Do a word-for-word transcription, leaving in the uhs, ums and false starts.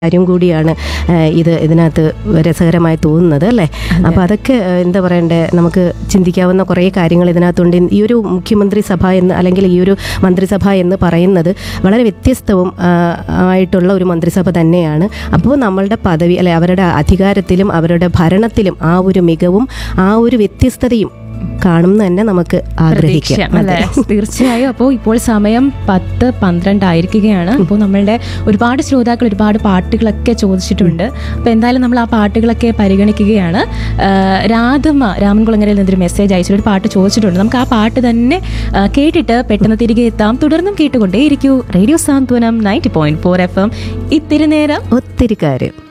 കാര്യം കൂടിയാണ് ഇത് ഇതിനകത്ത് രസകരമായി തോന്നുന്നത് അല്ലേ. അപ്പോൾ അതൊക്കെ എന്താ പറയണ്ടേ, നമുക്ക് ചിന്തിക്കാവുന്ന കുറേ കാര്യങ്ങൾ ഇതിനകത്തുണ്ട്. ഈ ഒരു മുഖ്യമന്ത്രി സഭ എന്ന് അല്ലെങ്കിൽ ഈ ഒരു മന്ത്രിസഭ എന്ന് പറയുന്നത് വളരെ വ്യത്യസ്തവും ആയിട്ടുള്ള ഒരു മന്ത്രിസഭ തന്നെയാണ്. അപ്പോൾ നമ്മളുടെ പദവി അല്ലെ അവരുടെ അധികാരത്തിലും അവരുടെ ഭരണത്തിലും ആ ഒരു മികവും ആ ഒരു വ്യത്യസ്തതയും കാണും തന്നെ നമുക്ക് ആഗ്രഹിക്കാം അല്ലേ. തീർച്ചയായും. അപ്പോൾ ഇപ്പോൾ സമയം പത്ത് പന്ത്രണ്ടായിരിക്കുകയാണ്. അപ്പോൾ നമ്മളുടെ ഒരുപാട് ശ്രോതാക്കൾ ഒരുപാട് പാട്ടുകളൊക്കെ ചോദിച്ചിട്ടുണ്ട്. അപ്പോൾ എന്തായാലും നമ്മൾ ആ പാട്ടുകളൊക്കെ പരിഗണിക്കുകയാണ്. രാധമ്മ രാമൻകുളങ്ങരയിൽ നിന്നൊരു മെസ്സേജ് അയച്ചിട്ട് ഒരു പാട്ട് ചോദിച്ചിട്ടുണ്ട്. നമുക്ക് ആ പാട്ട് തന്നെ കേട്ടിട്ട് പെട്ടെന്ന് തിരികെ എത്താം. തുടർന്നും കേട്ടുകൊണ്ടേ ഇരിക്കൂ റേഡിയോ സാന്ത്വനം ninety point four F M. ഇത്തിരി നേരം ഒത്തിരി കാര്യം.